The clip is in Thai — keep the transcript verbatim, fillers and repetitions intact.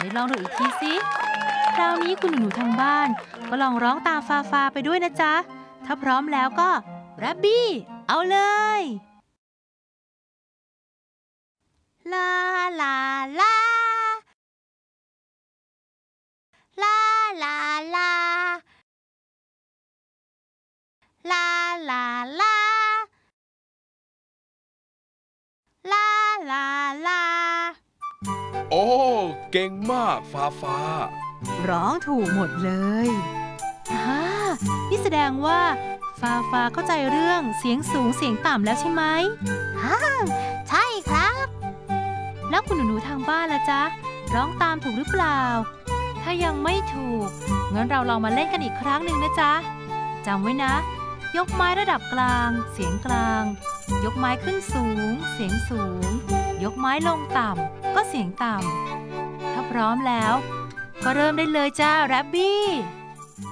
ลองดูอีกทีสิคราวนี้คุณหนูๆทางบ้านก็ลองร้องตามฟาฟาไปด้วยนะจ๊ะถ้าพร้อมแล้วก็แรบบี้เอาเลยลาลาลาลาลาลาลาลาลาลาลาลาโอ้เก่งมากฟ้าฟ้าร้องถูกหมดเลยฮ่านี่แสดงว่าฟาฟาเข้าใจเรื่องเสียงสูงเสียงต่ำแล้วใช่ไหมฮ่าใช่ครับแล้วคุณหนูๆทางบ้านล่ะจ๊ะร้องตามถูกหรือเปล่าถ้ายังไม่ถูกงั้นเราลองมาเล่นกันอีกครั้งหนึ่งนะจ๊ะจำไว้นะยกไม้ระดับกลางเสียงกลางยกไม้ขึ้นสูงเสียงสูงยกไม้ลงต่ำก็เสียงต่ำถ้าพร้อมแล้วก็เริ่มได้เลยจ้าแรบบี้